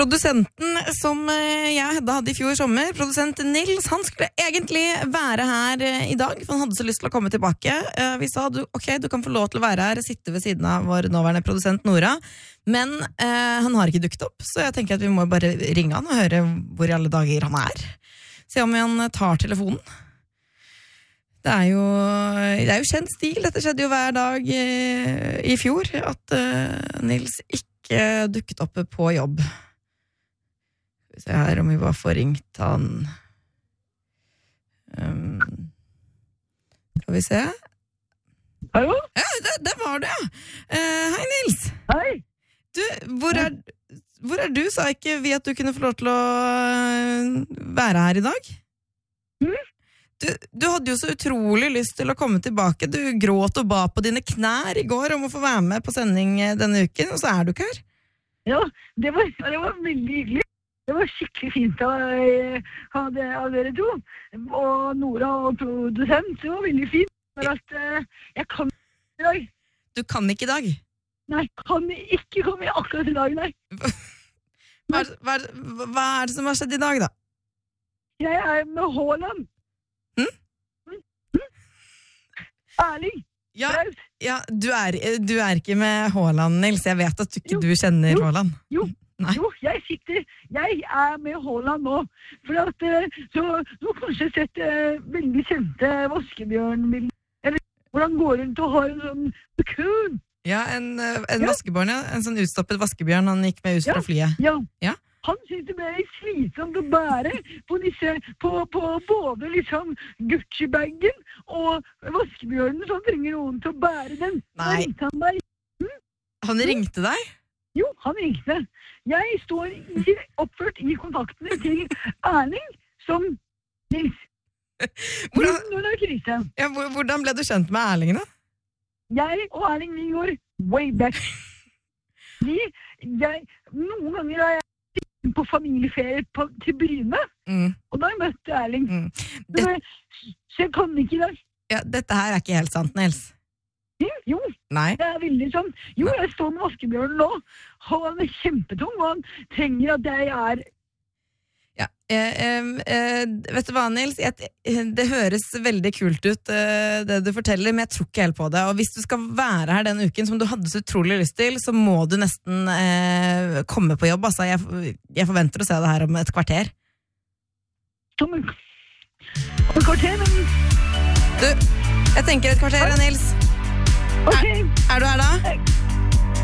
Produsenten som jeg hadde i fjor sommer, produsent Nils, han skulle egentlig være her i dag, for han hadde så lyst til å komme tilbake. Vi sa, ok, du kan få lov til å være her, sitte ved siden av vår nåværende produsent Nora, men han har ikke dukket opp, så jeg tenker at vi må bare ringe han og høre hvor i alle dager han er. Se om han tar telefonen. Det er jo kjent stil, dette skjedde jo hver dag i fjor, at Nils ikke dukket opp på jobb. Skal vi se her om vi bare får ringt han. Skal vi se. Hallo? Ja, det var det, ja. Hei, Nils. Hei. Du, hvor er du? Sa ikke vi at du kunne få lov til å være her i dag? Du hadde jo så utrolig lyst til å komme tilbake. Du gråt og ba på dine knær i går om å få være med på sending denne uken, og så er du ikke her. Ja, det var veldig hyggelig. Det var skikkelig fint av dere to. Og Nora og produsent, det var veldig fint. Men at jeg kan ikke i dag. Du kan ikke i dag? Nei, kan ikke komme akkurat i dag, nei. Hva er det som har skjedd i dag, da? Jeg er med Haaland. Erling. Ja, du er ikke med Haaland, Nils. Jeg vet at du kjenner Haaland. Jo, jeg er med Haaland nå. For at, så du har kanskje sett veldig kjente vaskebjørnbilder. Eller hvordan går rundt og har en sånn kun. Ja, en vaskebjørn, ja. En sånn utstoppet vaskebjørn. Han gikk med ut fra flyet. Ja. Han synes det ble slitsomt å bære på både liksom Gucci-bagen og vaskebjørnen, så han trenger noen til å bære den. Nei. Han ringte deg? Jo, han ringte. Jeg står oppført i kontaktene til Erling som Nils. Hvordan ble du kjent med Erling, da? Jeg og Erling, vi går way back. Noen ganger har jeg på familieferie til Bryne, og da har jeg møtt Erling. Så jeg kan ikke i dag. Ja, dette her er ikke helt sant, Nils. Jo, nei. Det er veldig sånn. Jo, jeg står med vaskebjørnen nå, og han er kjempetung, og han trenger at jeg er... Ja, vet du hva, Nils? Det høres veldig kult ut, det du forteller, men jeg tror ikke helt på det. Og hvis du skal være her den uken som du hadde så utrolig lyst til, så må du nesten komme på jobb. Altså, jeg forventer å se det her om et kvarter. Om et kvarter, men... Du, jeg tenker et kvarter, Nils. Okay. Er du her da?